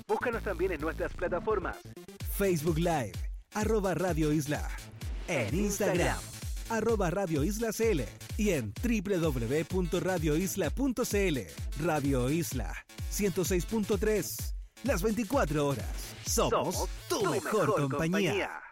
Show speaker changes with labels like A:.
A: Búscanos también en nuestras plataformas.
B: Facebook Live, @Radio Isla. En Instagram, @Radio Isla CL. Y en www.radioisla.cl. Radio Isla 106.3. Las 24 horas. Somos tu mejor compañía.